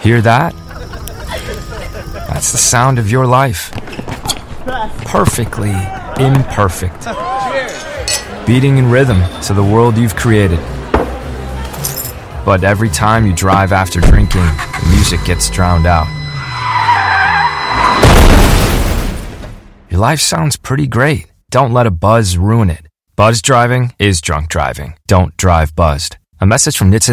Hear that? That's the sound of your life. Perfectly imperfect. Beating in rhythm to the world you've created. But every time you drive after drinking, the music gets drowned out. Your life sounds pretty great. Don't let a buzz ruin it. Buzz driving is drunk driving. Don't drive buzzed. A message from NHTSA